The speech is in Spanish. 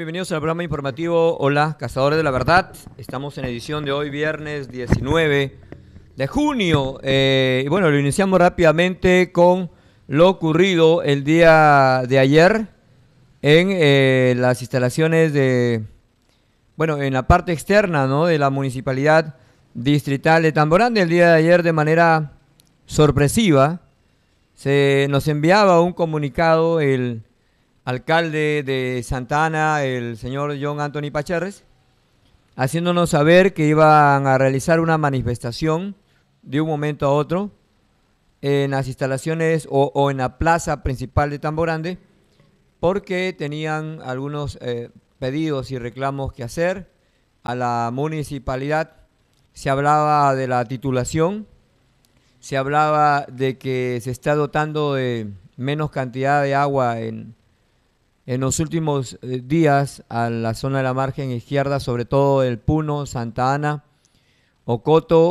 Bienvenidos al programa informativo Hola, Cazadores de la Verdad. Estamos en edición de hoy, viernes 19 de junio. Y bueno, lo iniciamos rápidamente con lo ocurrido el día de ayer en las instalaciones en la parte externa, ¿no?, de la Municipalidad Distrital de Tamborande. El día de ayer, de manera sorpresiva, se nos enviaba un comunicado el alcalde de Santa Ana, el señor John Anthony Pacherres, haciéndonos saber que iban a realizar una manifestación de un momento a otro en las instalaciones o en la plaza principal de Tamborande, porque tenían algunos pedidos y reclamos que hacer a la municipalidad. Se hablaba de la titulación, se hablaba de que se está dotando de menos cantidad de agua en los últimos días a la zona de la margen izquierda, sobre todo el Puno, Santa Ana, Ocoto